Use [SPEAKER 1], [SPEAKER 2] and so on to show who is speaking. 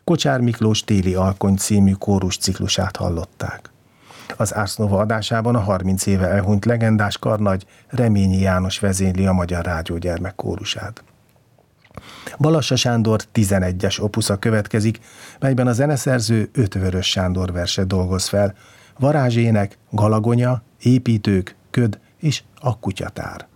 [SPEAKER 1] Kocsár Miklós Téli Alkony című kórus ciklusát hallották. Az Ars Nova adásában a 30 éve elhunyt legendás karnagy Reményi János vezényli a Magyar Rádió gyermekkórusát. Balassa Sándor 11-es opusza következik, melyben a zeneszerző 5 Vörös Sándor verset dolgoz fel: varázsének, galagonya, építők, köd és a kutyatár.